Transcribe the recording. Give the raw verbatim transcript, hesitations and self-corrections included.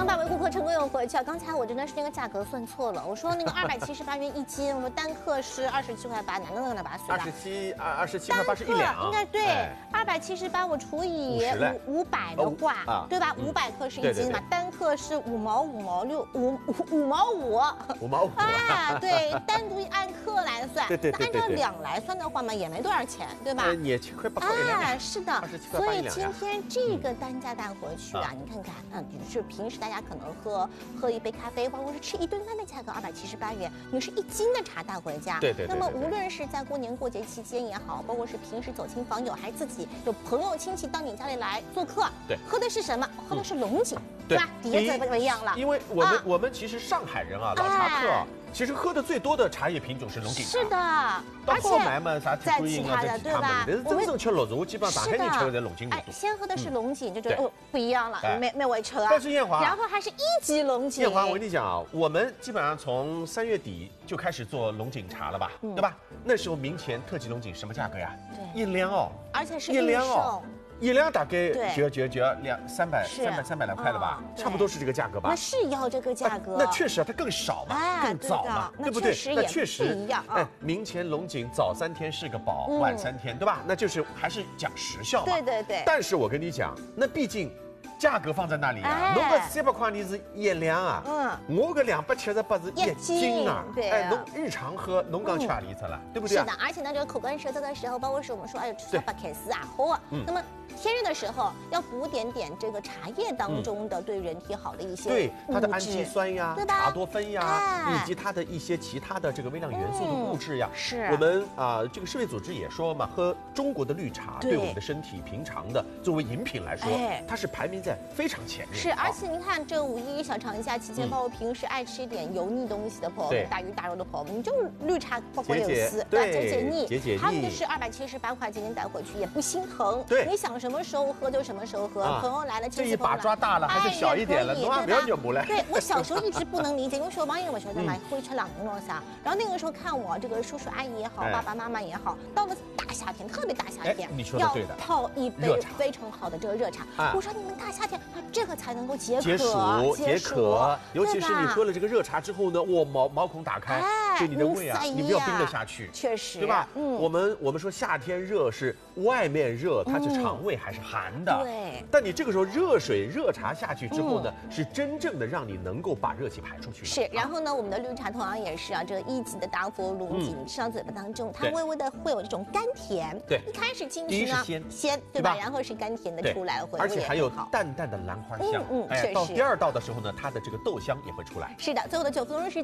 百位顾客成功有回去啊！刚才我真的是那个价格算错了，我说那个二百七十八元一斤，我说单克是二十七块八，哪能能把它算？ 二十七二二十七块八是一两， 应该对，二百七十八我除以五五百的话， 啊、 对吧？五百克是一斤嘛，单克是五毛五毛六五五五毛五， 五毛五啊，对，单独按克来算， 对对对那按照两来算的话嘛，也没多少钱，对吧？ 也七块八一两。 啊，是的，所以今天这个单价带回去啊，你看看，嗯，就是平时大家可能喝喝一杯咖啡，或者是吃一顿饭的价格二百七十八元，你是一斤的茶带回家。 对对。 那么无论是在过年过节期间也好，包括是平时走亲访友，还是自己有朋友亲戚到你家里来做客， 对， 喝的是什么？喝的是龙井，对吧？碟子不一样了。 因为我们我们其实上海人啊，老茶客。其实喝的最多的茶叶品种是龙井茶， 是的， 到后来嘛，啥在其他的对吧？ 但是真正吃绿茶，我基本上上海人吃的是龙井多。 哎，先喝的是龙井，这就哦不一样了，没没会吃啊。 但是艳华， 然后还是一级龙井。 艳华，我跟你讲啊，我们基本上从三月底就开始做龙井茶了吧，对吧？那时候明前特级龙井什么价格呀？ 对， 一两哦， 而且是一两哦。一两大概就就就要两三百三百三百来块了吧，差不多是这个价格吧。 那是要这个价格， 那确实啊，它更少嘛，更早嘛，对不对？那确实不一样。 哎，明前龙井早三天是个宝，晚三天对吧？那就是还是讲时效嘛。 对对对。 但是我跟你讲，那毕竟价格放在那里啊，侬个三百块你是一两啊，嗯，我个两百七十八是一斤啊， 对。 哎，侬日常喝，侬讲吃哪里去了，对不对？ 是的，而且呢，这个口干舌燥的时候，包括是我们说，哎呦，吃白开水啊，好啊，那么。天热的时候要补点点这个茶叶当中的对人体好的一些对它的氨基酸呀、茶多酚呀， 哎、 以及它的一些其他的这个微量元素的物质呀。 嗯、是我们啊、呃，这个世卫组织也说嘛，喝中国的绿茶对我们的身体平常的作为饮品来说，哎、它是排名在非常前面。 是，而且您看这五一小长假期间，嗯、包括平时爱吃一点油腻东西的朋友们，大鱼大肉的朋友们，你就绿茶包括有丝， 对， 解解腻， 解解腻。 他们就是二百七十八块钱，您带回去也不心疼。 对， 你想什么时候喝就什么时候喝，啊、朋友来了， 这一把抓大了还是小一点了，侬也不要肉麻了。 对我小时候一直不能理解，因为小朋友我晓得嘛，会吃冷东西啊。然后那个时候看我这个叔叔阿姨也好，爸爸妈妈也好，到了大夏天，特别大夏天，要泡一杯非常好的这个热茶。我说你们大夏天，这个才能够解解暑解渴，尤其是你喝了这个热茶之后呢，哇，毛毛孔打开，对你的胃啊，你不要冰得下去， 确实， 对吧？嗯，我们我们说夏天热是外面热，它是肠胃还是寒的， 对。 但你这个时候热水热茶下去之后呢，是真正的让你能够把热气排出去。 是，然后呢，我们的绿茶同样也是啊，这个一级的达佛龙井吃到嘴巴当中，它微微的会有这种甘甜。 对， 一开始进去呢， 鲜鲜，对吧？然后是甘甜的出来了， 而且还有淡淡的兰花香。 嗯， 哎，到第二道的时候呢，它的这个豆香也会出来。 是的，最后的九分钟时间。